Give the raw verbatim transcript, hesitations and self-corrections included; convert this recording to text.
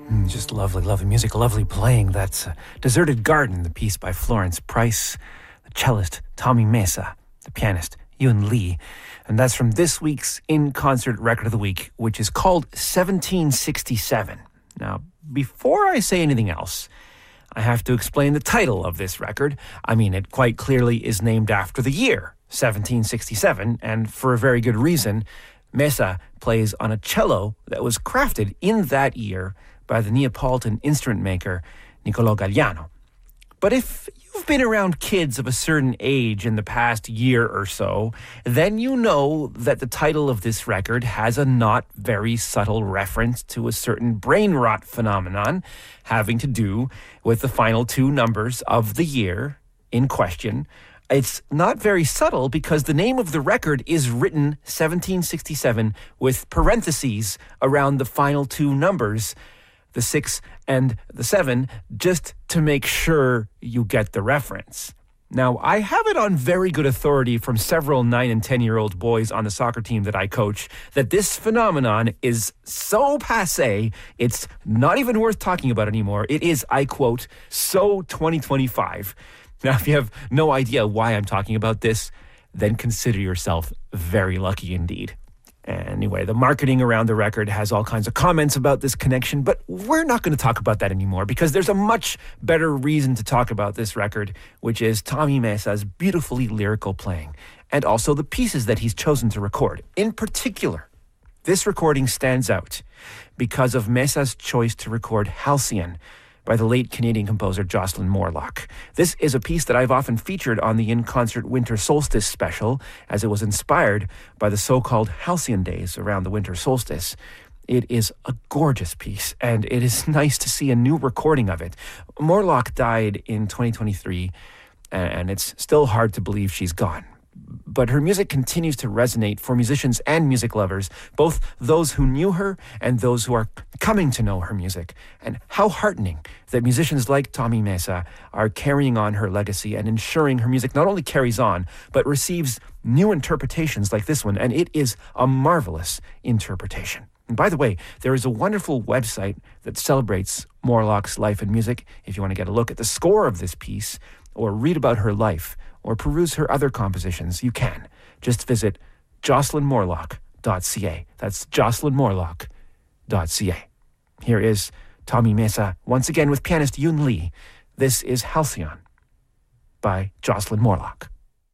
Mm, just lovely, lovely music, lovely playing. That's uh, Deserted Garden, the piece by Florence Price, the cellist Tommy Mesa, the pianist Yun Lee. And that's from this week's In-Concert Record of the Week, which is called seventeen sixty-seven. Now, before I say anything else, I have to explain the title of this record. I mean, it quite clearly is named after the year, seventeen sixty-seven, and for a very good reason. Mesa plays on a cello that was crafted in that year by the Neapolitan instrument maker Niccolò Galliano. But if you've been around kids of a certain age in the past year or so, then you know that the title of this record has a not very subtle reference to a certain brain rot phenomenon having to do with the final two numbers of the year in question. It's not very subtle because the name of the record is written seventeen sixty-seven with parentheses around the final two numbers, the six and the seven, just to make sure you get the reference. Now, I have it on very good authority from several nine and ten-year-old boys on the soccer team that I coach that this phenomenon is so passé, it's not even worth talking about anymore. It is, I quote, so twenty twenty-five. Now, if you have no idea why I'm talking about this, then consider yourself very lucky indeed. Anyway, the marketing around the record has all kinds of comments about this connection, but we're not going to talk about that anymore because there's a much better reason to talk about this record, which is Tommy Mesa's beautifully lyrical playing and also the pieces that he's chosen to record. In particular, this recording stands out because of Mesa's choice to record Halcyon by the late Canadian composer Jocelyn Morlock. This is a piece that I've often featured on the In-Concert Winter Solstice special, as it was inspired by the so-called Halcyon days around the winter solstice. It is a gorgeous piece, and it is nice to see a new recording of it. Morlock died in twenty twenty-three, and it's still hard to believe she's gone. But her music continues to resonate for musicians and music lovers, both those who knew her and those who are coming to know her music. And how heartening that musicians like Tommy Mesa are carrying on her legacy and ensuring her music not only carries on, but receives new interpretations like this one. And it is a marvelous interpretation. And by the way, there is a wonderful website that celebrates Morlock's life and music. If you want to get a look at the score of this piece or read about her life, or peruse her other compositions, you can. Just visit jocelyn morlock dot c a. That's jocelyn morlock dot c a. Here is Tommy Mesa, once again with pianist Yun Lee. This is Halcyon by Jocelyn Morlock.